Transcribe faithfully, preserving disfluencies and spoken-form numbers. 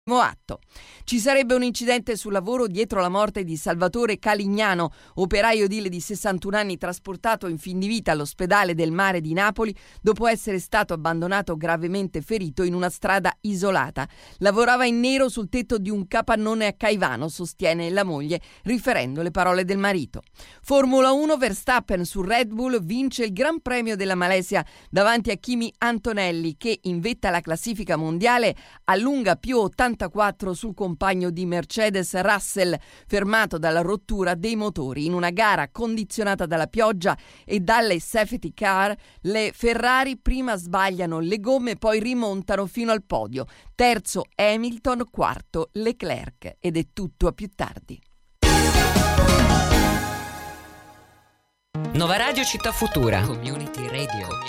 atto. Ci sarebbe un incidente sul lavoro dietro la morte di Salvatore Calignano, operaio edile di sessantuno anni trasportato in fin di vita all'ospedale del Mare di Napoli dopo essere stato abbandonato gravemente ferito in una strada isolata. Lavorava in nero sul tetto di un capannone a Caivano, sostiene la moglie, riferendo le parole del marito. Formula uno, Verstappen su Red Bull vince il Gran Premio della Malesia davanti a Kimi Antonelli, che in vetta alla classifica mondiale allunga più ottantaquattro sul compagno di Mercedes Russell, fermato dalla rottura dei motori. In una gara condizionata dalla pioggia e dalle safety car, le Ferrari prima sbagliano le gomme, poi rimontano fino al podio. Terzo Hamilton, quarto Leclerc. Ed è tutto a più tardi. Nova Radio Città Futura. Community Radio.